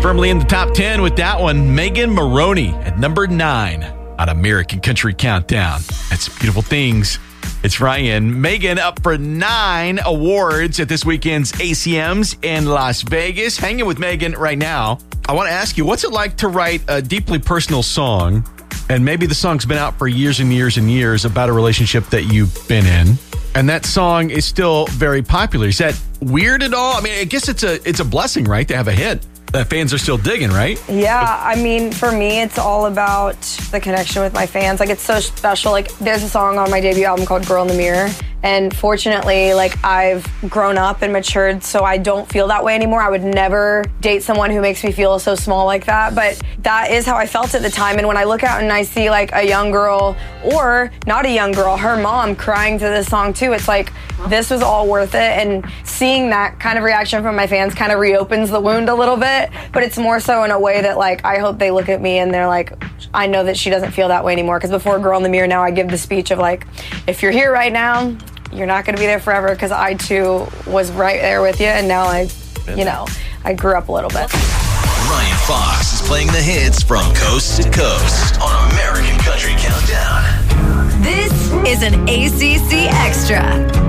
Firmly in the top 10 with that one, Megan Moroney at number 9 on American Country Countdown. That's Beautiful Things. It's Ryan. Megan up for 9 awards at this weekend's ACMs in Las Vegas. Hanging with Megan right now. I want to ask you, what's it like to write a deeply personal song, and maybe the song's been out for years and years and years, about a relationship that you've been in, and that song is still very popular? Is that weird at all? I mean, I guess it's a blessing, right, to have a hit that fans are still digging, right? Yeah, I mean, for me, it's all about the connection with my fans. Like, it's so special. Like, there's a song on my debut album called Girl in the Mirror. And fortunately, like, I've grown up and matured, so I don't feel that way anymore. I would never date someone who makes me feel so small like that. But that is how I felt at the time. And when I look out and I see, like, a young girl, or not a young girl, her mom crying to this song too, it's like, this was all worth it. And seeing that kind of reaction from my fans kind of reopens the wound a little bit. But it's more so in a way that, like, I hope they look at me and they're like, I know that she doesn't feel that way anymore. Because before Girl in the Mirror, now I give the speech of, like, if you're here right now, you're not going to be there forever, because I too was right there with you, and now I grew up a little bit. Ryan Fox is playing the hits from coast to coast on American Country Countdown. This is an ACC Extra.